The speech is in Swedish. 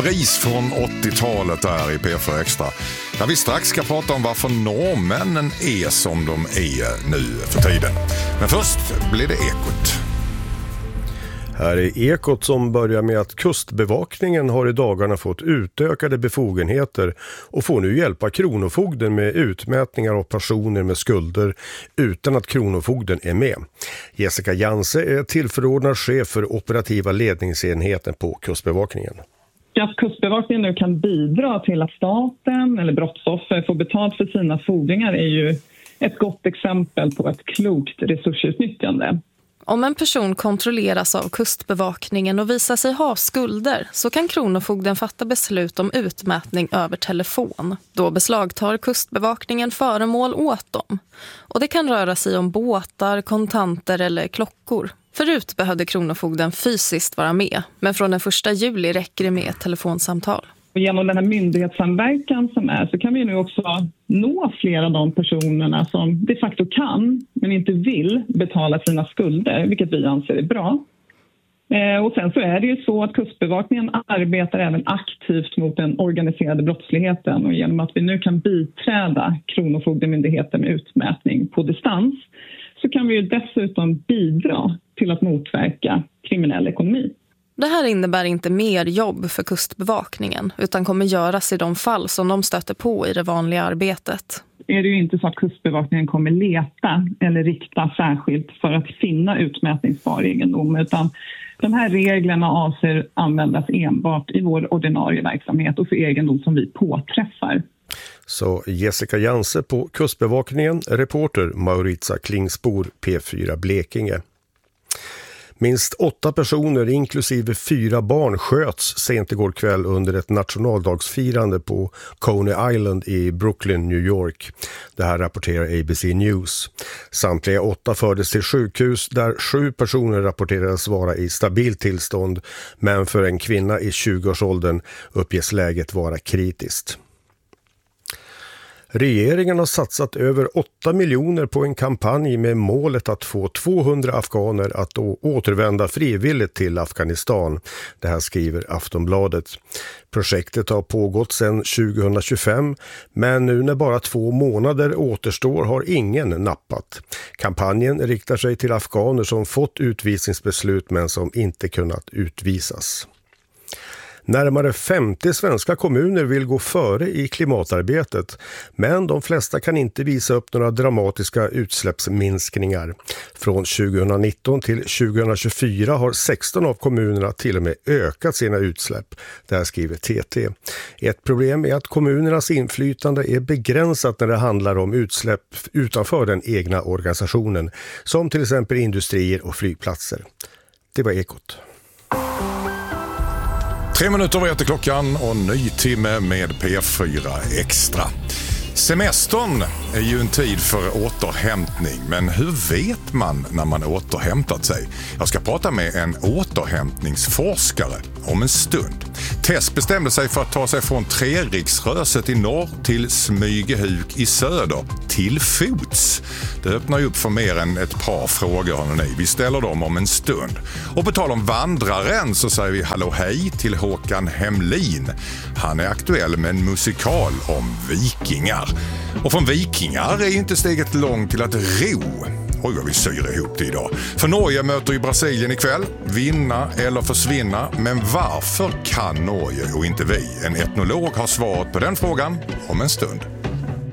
repris från 80-talet där i P4 Extra. Där vi strax ska prata om varför norrmännen är som de är nu för tiden. Men först blir det Ekot. Här är Ekot som börjar med att Kustbevakningen har i dagarna fått utökade befogenheter och får nu hjälpa Kronofogden med utmätningar av personer med skulder utan att Kronofogden är med. Jessica Janse är tillförordnad chef för operativa ledningsenheten på Kustbevakningen. Att Kustbevakningen nu kan bidra till att staten eller brottsoffer får betalt för sina fordringar är ju ett gott exempel på ett klokt resursutnyttjande. Om en person kontrolleras av Kustbevakningen och visar sig ha skulder så kan Kronofogden fatta beslut om utmätning över telefon. Då beslagtar Kustbevakningen föremål åt dem. Och det kan röra sig om båtar, kontanter eller klockor. Förut behövde Kronofogden fysiskt vara med, men från den 1 juli räcker det med ett telefonsamtal. Genom den här myndighetssamverkan som är så kan vi nu också nå flera av de personerna som de facto kan men inte vill betala sina skulder, vilket vi anser är bra. Och sen så är det ju så att Kustbevakningen arbetar även aktivt mot den organiserade brottsligheten och genom att vi nu kan biträda Kronofogdemyndigheten med utmätning på distans så kan vi ju dessutom bidra till att motverka kriminell ekonomi. Det här innebär inte mer jobb för Kustbevakningen utan kommer göras i de fall som de stöter på i det vanliga arbetet. Är det ju inte så att Kustbevakningen kommer leta eller rikta särskilt för att finna utmätningsbar egendom utan de här reglerna avser användas enbart i vår ordinarie verksamhet och för egendom som vi påträffar. Så Jessica Janse på Kustbevakningen, reporter Mauritia Klingspor, P4 Blekinge. Minst 8 personer inklusive 4 barn sköts sent igår kväll under ett nationaldagsfirande på Coney Island i Brooklyn, New York. Det här rapporterar ABC News. Samtliga 8 fördes till sjukhus där 7 personer rapporterades vara i stabilt tillstånd, men för en kvinna i 20-årsåldern uppges läget vara kritiskt. Regeringen har satsat över 8 miljoner på en kampanj med målet att få 200 afghaner att återvända frivilligt till Afghanistan. Det här skriver Aftonbladet. Projektet har pågått sedan 2025, men nu när bara 2 månader återstår har ingen nappat. Kampanjen riktar sig till afghaner som fått utvisningsbeslut men som inte kunnat utvisas. Närmare 50 svenska kommuner vill gå före i klimatarbetet, men de flesta kan inte visa upp några dramatiska utsläppsminskningar. Från 2019 till 2024 har 16 av kommunerna till och med ökat sina utsläpp. Det här skriver TT. Ett problem är att kommunernas inflytande är begränsat när det handlar om utsläpp utanför den egna organisationen, som till exempel industrier och flygplatser. Det var Ekot. 3 minuter över 1 klockan och ny timme med P4 Extra. Semestern är ju en tid för återhämtning, men hur vet man när man återhämtat sig? Jag ska prata med en återhämtningsforskare om en stund. Tess bestämde sig för att ta sig från Treriksröset i norr till Smygehuk i söder till fots. Det öppnar ju upp för mer än ett par frågor, hörni. Vi ställer dem om en stund. Och på tal om vandraren så säger vi hallå hej till Håkan Hemlin. Han är aktuell med en musikal om vikingar. Och från vikingar är inte steget långt till att ro. Oj vad vi syr ihop det idag. För Norge möter ju Brasilien ikväll. Vinna eller försvinna. Men varför kan Norge och inte vi? En etnolog har svaret på den frågan om en stund.